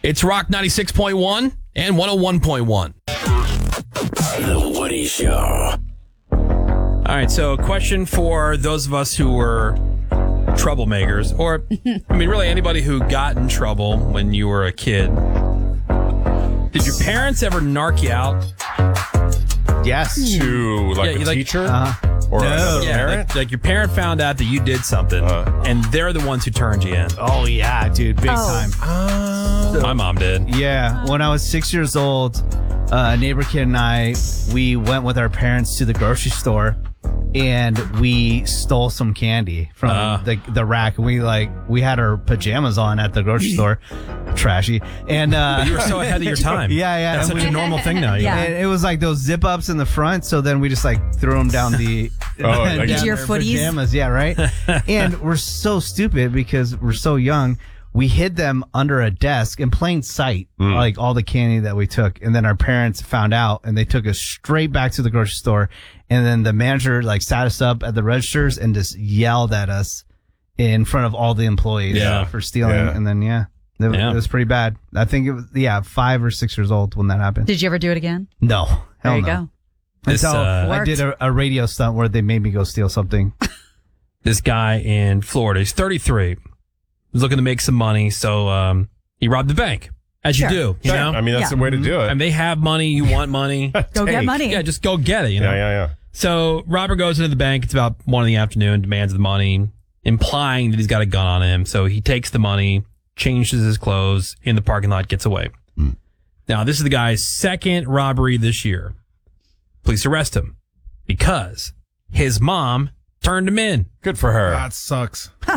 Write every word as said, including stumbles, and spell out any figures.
It's Rock ninety-six point one and one oh one point one. The Woody Show. All right, so a question for those of us who were troublemakers, or, I mean, really anybody who got in trouble when you were a kid. Did your parents ever narc you out? Yes. To like Yeah, a like- teacher? Uh-huh. Or No. another Yeah, parent? like, like your parent found out that you did something, Uh. and they're the ones who turned you in. Oh, yeah, dude. Big Oh. time. My mom did. Yeah. When I was six years old, uh, a neighbor kid and I, we went with our parents to the grocery store and we stole some candy from Uh. the, the rack. We like, we had our pajamas on at the grocery store. Trashy. And, uh, You were so ahead of your time. Yeah, yeah. That's and such a we- normal thing now. Yeah. And it was like those zip ups in the front, so then we just like threw them down the Oh, like- down Into your their footies? pajamas. Yeah, right. And we're so stupid because we're so young. We hid them under a desk in plain sight, like all the candy that we took. And then our parents found out, and they took us straight back to the grocery store. And then the manager like sat us up at the registers and just yelled at us in front of all the employees Yeah. for stealing. Yeah. And then yeah. It, Yeah. it was pretty bad. I think it was, yeah, five or six years old when that happened. Did you ever do it again? No. There Hell you no. go. This, Until uh, I did a, a radio stunt where they made me go steal something. This guy in Florida, he's thirty-three. He's looking to make some money, so um, he robbed the bank, as Sure. you do. You know, I mean, that's Yeah. the way to do it. and they have money. You want money? Go get Take. money. Yeah, just go get it. You know. yeah, yeah, yeah. So Robert goes into the bank. It's about one in the afternoon. Demands the money, implying that he's got a gun on him. So he takes the money, changes his clothes in the parking lot, gets away. Now this is the guy's second robbery this year. Police arrest him because his mom turned him in. Good for her. That sucks.